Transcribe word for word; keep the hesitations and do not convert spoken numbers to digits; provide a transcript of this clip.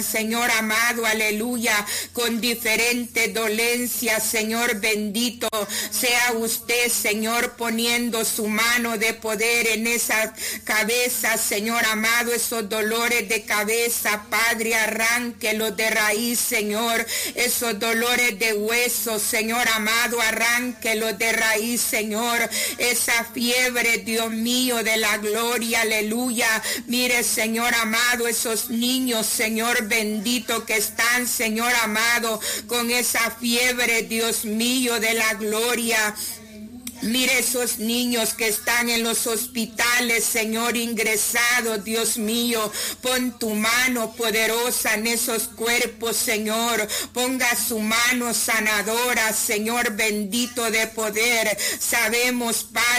Señor amado, aleluya, con diferentes dolencias, Señor bendito, sea usted, Señor, poniendo su mano de poder en esa cabeza, Señor amado, esos dolores de cabeza, Padre, arránquelos de raíz, Señor, esos dolores de huesos, Señor amado, arránquelos de raíz, Señor, esa fiebre, Dios mío, de la gloria, aleluya, mire, Señor amado, esos niños, Señor bendito, que están, Señor amado, con esa fiebre, Dios mío, de la gloria. Mire esos niños que están en los hospitales, Señor, ingresados, Dios mío, pon tu mano poderosa en esos cuerpos, Señor, ponga su mano sanadora, Señor bendito de poder. Sabemos, Padre,